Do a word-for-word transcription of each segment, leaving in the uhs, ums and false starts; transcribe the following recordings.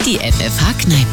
Die F F H-Kneipe.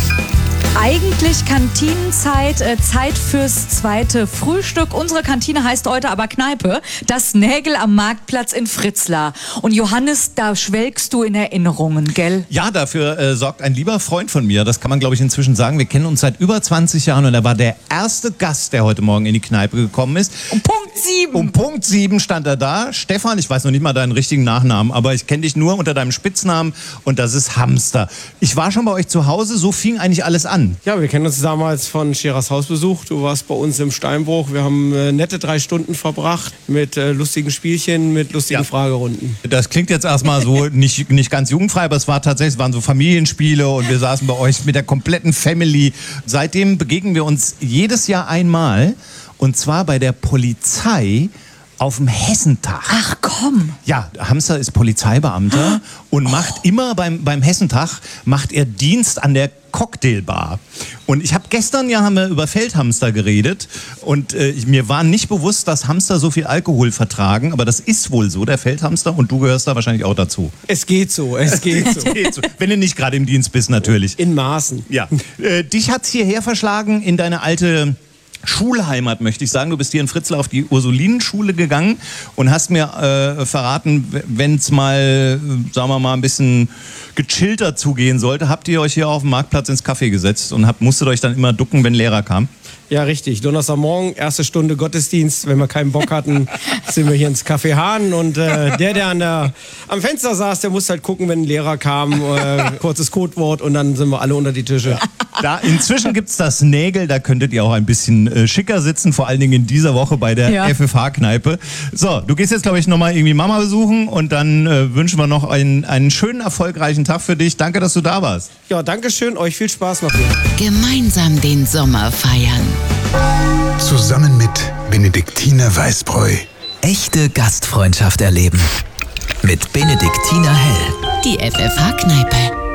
Eigentlich Kantinenzeit, äh, Zeit fürs zweite Frühstück. Unsere Kantine heißt heute aber Kneipe. Das Nägel am Marktplatz in Fritzlar. Und Johannes, da schwelgst du in Erinnerungen, gell? Ja, dafür äh, sorgt ein lieber Freund von mir. Das kann man, glaube ich, inzwischen sagen. Wir kennen uns seit über zwanzig Jahren und er war der erste Gast, der heute Morgen in die Kneipe gekommen ist. Um Punkt sieben. Um Punkt sieben stand er da. Stefan, ich weiß noch nicht mal deinen richtigen Nachnamen, aber ich kenne dich nur unter deinem Spitznamen und das ist Hamster. Ich war schon bei euch zu Hause, so fing eigentlich alles an. Ja, wir kennen uns damals von Scherers Hausbesuch. Du warst bei uns im Steinbruch. Wir haben äh, nette drei Stunden verbracht mit äh, lustigen Spielchen, mit lustigen Ja. Fragerunden. Das klingt jetzt erstmal so nicht, nicht ganz jugendfrei, aber es war tatsächlich, es waren so Familienspiele und wir saßen bei euch mit der kompletten Family. Seitdem begegnen wir uns jedes Jahr einmal und zwar bei der Polizei auf dem Hessentag. Ach komm. Ja, Hamster ist Polizeibeamter und macht immer beim, beim Hessentag, macht er Dienst an der Cocktailbar. Und ich habe gestern, ja, haben wir über Feldhamster geredet und äh, mir war nicht bewusst, dass Hamster so viel Alkohol vertragen, aber das ist wohl so, der Feldhamster, und du gehörst da wahrscheinlich auch dazu. Es geht so, es geht so. Geht so. Wenn du nicht gerade im Dienst bist, natürlich. In Maßen. Ja. Äh, dich hat's hierher verschlagen in deine alte Schulheimat, möchte ich sagen. Du bist hier in Fritzlar auf die Ursulinenschule gegangen und hast mir äh, verraten, wenn es mal, sagen wir mal, ein bisschen gechillter zugehen sollte, habt ihr euch hier auf dem Marktplatz ins Café gesetzt und habt, musstet euch dann immer ducken, wenn Lehrer kam? Ja, richtig. Donnerstagmorgen, erste Stunde Gottesdienst. Wenn wir keinen Bock hatten, sind wir hier ins Café Hahn. Und äh, der, der an der, am Fenster saß, der musste halt gucken, wenn ein Lehrer kam. Äh, kurzes Codewort und dann sind wir alle unter die Tische. Da, inzwischen gibt's das Nägel, da könntet ihr auch ein bisschen äh, schicker sitzen, vor allen Dingen in dieser Woche bei der Ja. F F H-Kneipe. So, du gehst jetzt, glaube ich, nochmal irgendwie Mama besuchen und dann äh, wünschen wir noch einen, einen schönen, erfolgreichen Tag für dich. Danke, dass du da warst. Ja, danke schön. Euch viel Spaß noch hier. Gemeinsam den Sommer feiern. Zusammen mit Benediktiner Weißbräu. Echte Gastfreundschaft erleben. Mit Benediktiner Hell. Die F F H-Kneipe.